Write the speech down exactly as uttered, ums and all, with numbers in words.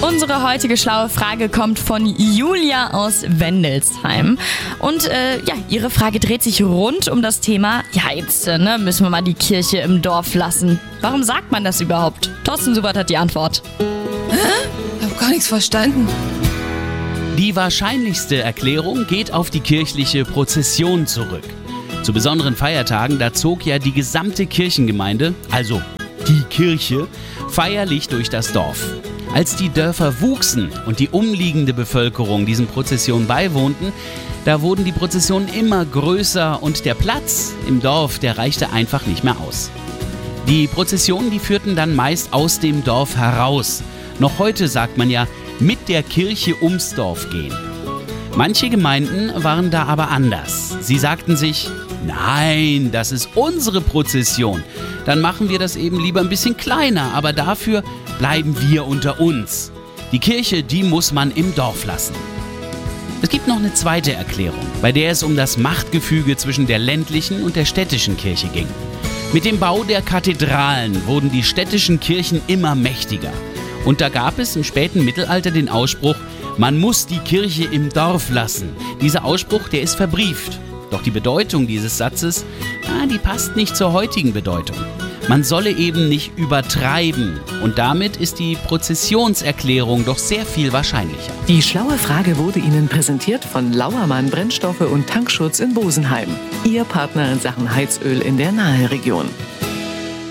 Unsere heutige schlaue Frage kommt von Julia aus Wendelsheim. Und äh, ja, ihre Frage dreht sich rund um das Thema, ja jetzt äh, ne, müssen wir mal die Kirche im Dorf lassen. Warum sagt man das überhaupt? Thorsten Subert hat die Antwort. Hä? Ich hab gar nichts verstanden. Die wahrscheinlichste Erklärung geht auf die kirchliche Prozession zurück. Zu besonderen Feiertagen, da zog ja die gesamte Kirchengemeinde, also die Kirche, feierlich durch das Dorf. Als die Dörfer wuchsen und die umliegende Bevölkerung diesen Prozessionen beiwohnten, da wurden die Prozessionen immer größer und der Platz im Dorf, der reichte einfach nicht mehr aus. Die Prozessionen, die führten dann meist aus dem Dorf heraus. Noch heute sagt man ja, mit der Kirche ums Dorf gehen. Manche Gemeinden waren da aber anders. Sie sagten sich, nein, das ist unsere Prozession. Dann machen wir das eben lieber ein bisschen kleiner, aber dafür bleiben wir unter uns. Die Kirche, die muss man im Dorf lassen. Es gibt noch eine zweite Erklärung, bei der es um das Machtgefüge zwischen der ländlichen und der städtischen Kirche ging. Mit dem Bau der Kathedralen wurden die städtischen Kirchen immer mächtiger. Und da gab es im späten Mittelalter den Ausspruch, man muss die Kirche im Dorf lassen. Dieser Ausspruch, der ist verbrieft. Doch die Bedeutung dieses Satzes, na, die passt nicht zur heutigen Bedeutung. Man solle eben nicht übertreiben. Und damit ist die Prozessionserklärung doch sehr viel wahrscheinlicher. Die schlaue Frage wurde Ihnen präsentiert von Lauermann Brennstoffe und Tankschutz in Bosenheim. Ihr Partner in Sachen Heizöl in der Nahe Region.